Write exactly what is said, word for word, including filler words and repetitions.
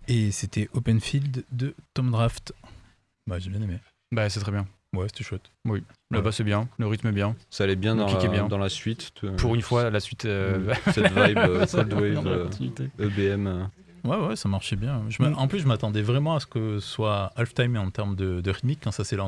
Et c'était Open Field de Tom Draft. Bah, j'ai bien aimé. Bah, c'est très bien. Ouais, c'était chouette. Oui, la Ouais. basse est bien, le rythme est bien. Ça allait bien Le dans kick est la, bien. dans la suite. tu- Pour une fois, la suite. euh, Cette vibe euh, ça Cold va bien Wave, dans la euh, continuité. E B M. euh. Ouais, ouais, ça marchait bien. Je m'a- Mm. En plus, je m'attendais vraiment à ce que ce soit halftime en termes de, de rythmique quand ça s'est lancé.